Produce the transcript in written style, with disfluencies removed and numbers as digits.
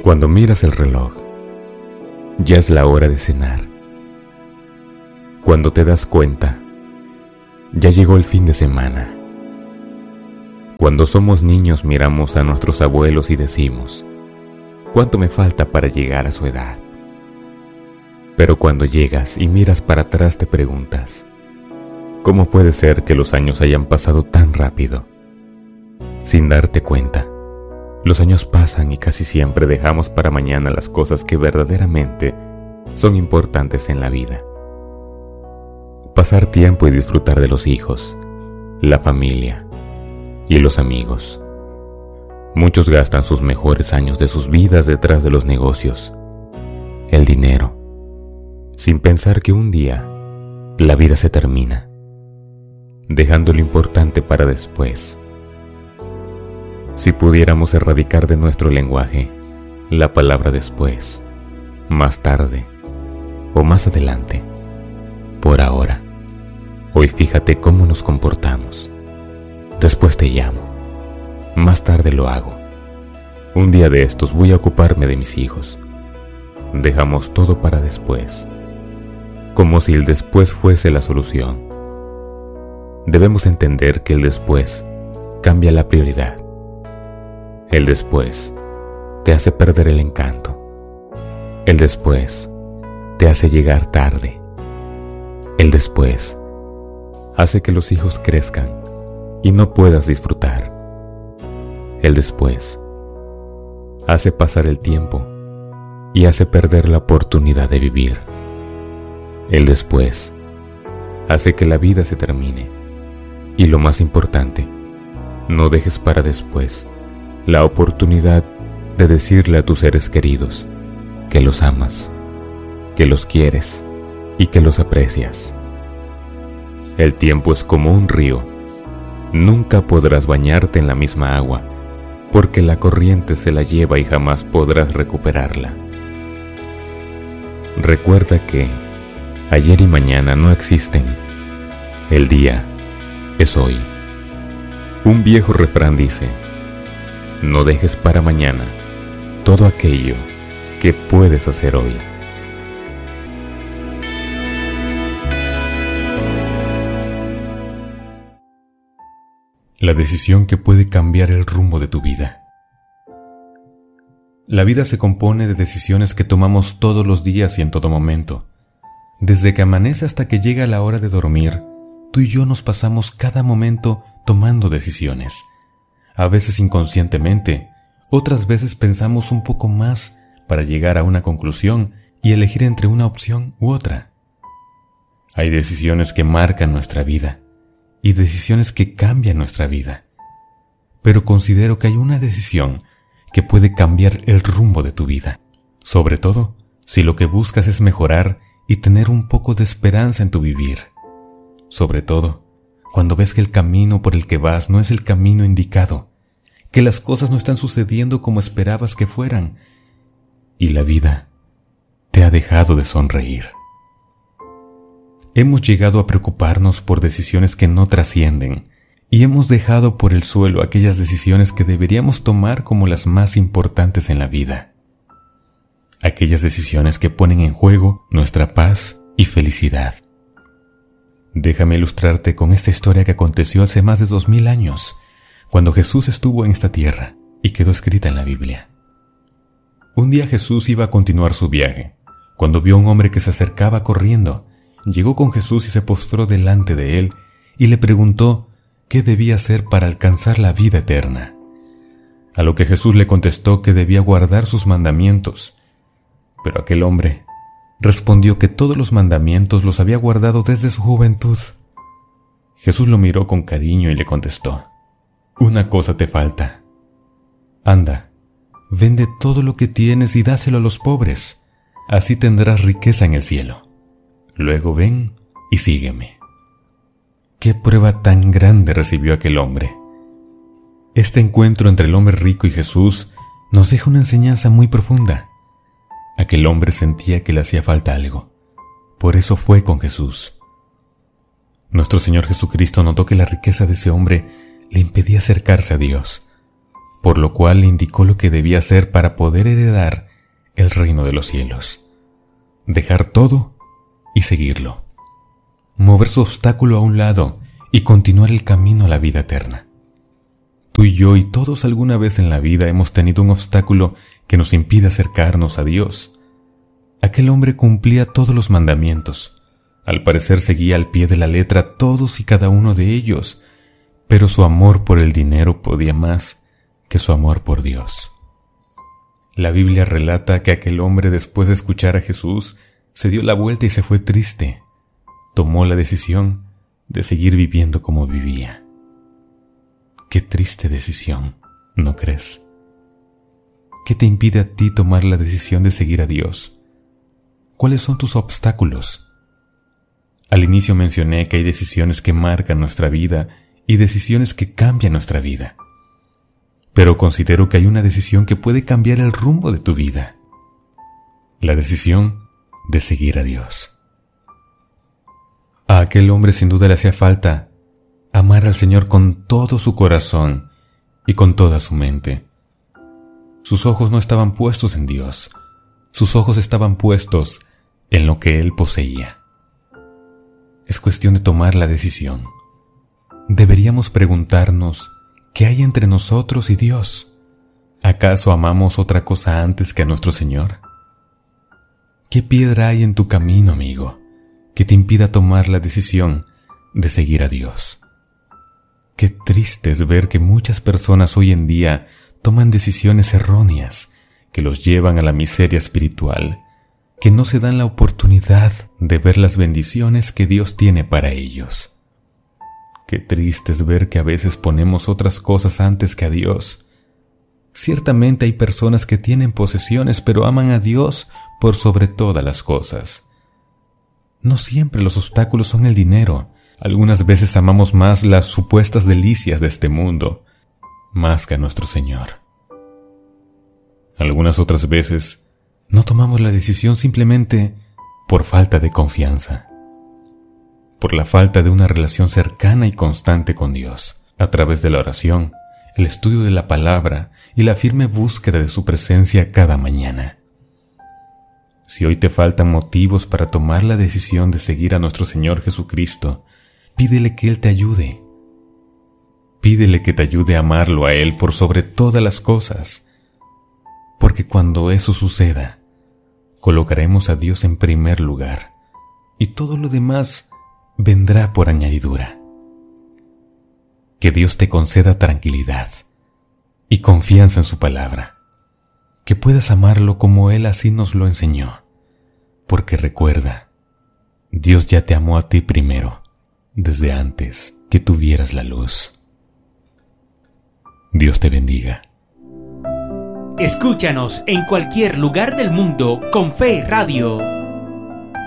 Cuando miras el reloj, ya es la hora de cenar. Cuando te das cuenta, ya llegó el fin de semana. Cuando somos niños miramos a nuestros abuelos y decimos, ¿cuánto me falta para llegar a su edad? Pero cuando llegas y miras para atrás te preguntas, ¿cómo puede ser que los años hayan pasado tan rápido? Sin darte cuenta, los años pasan y casi siempre dejamos para mañana las cosas que verdaderamente son importantes en la vida. Pasar tiempo y disfrutar de los hijos, la familia y los amigos. Muchos gastan sus mejores años de sus vidas detrás de los negocios, el dinero, sin pensar que un día la vida se termina, dejando lo importante para después. Si pudiéramos erradicar de nuestro lenguaje la palabra después, más tarde o más adelante, por ahora, hoy fíjate cómo nos comportamos. Después te llamo, más tarde lo hago. Un día de estos voy a ocuparme de mis hijos. Dejamos todo para después, como si el después fuese la solución. Debemos entender que el después cambia la prioridad. El después te hace perder el encanto. El después te hace llegar tarde. El después hace que los hijos crezcan y no puedas disfrutar. El después hace pasar el tiempo y hace perder la oportunidad de vivir. El después hace que la vida se termine. Y lo más importante, no dejes para después la oportunidad de decirle a tus seres queridos que los amas, que los quieres y que los aprecias. El tiempo es como un río. Nunca podrás bañarte en la misma agua, porque la corriente se la lleva y jamás podrás recuperarla. Recuerda que ayer y mañana no existen. El día es hoy. Un viejo refrán dice, no dejes para mañana todo aquello que puedes hacer hoy. La decisión que puede cambiar el rumbo de tu vida. La vida se compone de decisiones que tomamos todos los días y en todo momento. Desde que amanece hasta que llega la hora de dormir, tú y yo nos pasamos cada momento tomando decisiones. A veces inconscientemente, otras veces pensamos un poco más para llegar a una conclusión y elegir entre una opción u otra. Hay decisiones que marcan nuestra vida y decisiones que cambian nuestra vida. Pero considero que hay una decisión que puede cambiar el rumbo de tu vida, sobre todo si lo que buscas es mejorar y tener un poco de esperanza en tu vivir. Sobre todo cuando ves que el camino por el que vas no es el camino indicado, que las cosas no están sucediendo como esperabas que fueran, y la vida te ha dejado de sonreír. Hemos llegado a preocuparnos por decisiones que no trascienden, y hemos dejado por el suelo aquellas decisiones que deberíamos tomar como las más importantes en la vida. Aquellas decisiones que ponen en juego nuestra paz y felicidad. Déjame ilustrarte con esta historia que aconteció hace más de 2000 años, cuando Jesús estuvo en esta tierra y quedó escrita en la Biblia. Un día Jesús iba a continuar su viaje, cuando vio a un hombre que se acercaba corriendo. Llegó con Jesús y se postró delante de él y le preguntó qué debía hacer para alcanzar la vida eterna. A lo que Jesús le contestó que debía guardar sus mandamientos. Pero aquel hombre respondió que todos los mandamientos los había guardado desde su juventud. Jesús lo miró con cariño y le contestó, una cosa te falta. Anda, vende todo lo que tienes y dáselo a los pobres, así tendrás riqueza en el cielo. Luego ven y sígueme. ¿Qué prueba tan grande recibió aquel hombre? Este encuentro entre el hombre rico y Jesús nos deja una enseñanza muy profunda. Aquel hombre sentía que le hacía falta algo. Por eso fue con Jesús. Nuestro Señor Jesucristo notó que la riqueza de ese hombre le impedía acercarse a Dios. por lo cual le indicó lo que debía hacer para poder heredar el reino de los cielos. Dejar todo y seguirlo. Mover su obstáculo a un lado y continuar el camino a la vida eterna. Tú y yo y todos alguna vez en la vida hemos tenido un obstáculo que nos impide acercarnos a Dios. Aquel hombre cumplía todos los mandamientos. Al parecer seguía al pie de la letra todos y cada uno de ellos, pero su amor por el dinero podía más que su amor por Dios. La Biblia relata que aquel hombre, después de escuchar a Jesús, se dio la vuelta y se fue triste. Tomó la decisión de seguir viviendo como vivía. Qué triste decisión, ¿no crees? ¿Qué te impide a ti tomar la decisión de seguir a Dios? ¿Cuáles son tus obstáculos? Al inicio mencioné que hay decisiones que marcan nuestra vida y decisiones que cambian nuestra vida. Pero considero que hay una decisión que puede cambiar el rumbo de tu vida. La decisión de seguir a Dios. A aquel hombre sin duda le hacía falta amar al Señor con todo su corazón y con toda su mente. Sus ojos no estaban puestos en Dios, sus ojos estaban puestos en lo que él poseía. Es cuestión de tomar la decisión. Deberíamos preguntarnos, ¿qué hay entre nosotros y Dios? ¿Acaso amamos otra cosa antes que a nuestro Señor? ¿Qué piedra hay en tu camino, amigo, que te impida tomar la decisión de seguir a Dios? Qué triste es ver que muchas personas hoy en día toman decisiones erróneas que los llevan a la miseria espiritual, que no se dan la oportunidad de ver las bendiciones que Dios tiene para ellos. Qué triste es ver que a veces ponemos otras cosas antes que a Dios. Ciertamente hay personas que tienen posesiones, pero aman a Dios por sobre todas las cosas. No siempre los obstáculos son el dinero. Algunas veces amamos más las supuestas delicias de este mundo, más que a nuestro Señor. Algunas otras veces no tomamos la decisión simplemente por falta de confianza, por la falta de una relación cercana y constante con Dios, a través de la oración, el estudio de la palabra y la firme búsqueda de su presencia cada mañana. Si hoy te faltan motivos para tomar la decisión de seguir a nuestro Señor Jesucristo, pídele que Él te ayude. Pídele que te ayude a amarlo a Él por sobre todas las cosas, porque cuando eso suceda, colocaremos a Dios en primer lugar y todo lo demás vendrá por añadidura. Que Dios te conceda tranquilidad y confianza en su palabra, que puedas amarlo como Él así nos lo enseñó, porque recuerda, Dios ya te amó a ti primero, desde antes que tuvieras la luz. Dios te bendiga. Escúchanos en cualquier lugar del mundo con Fe Radio.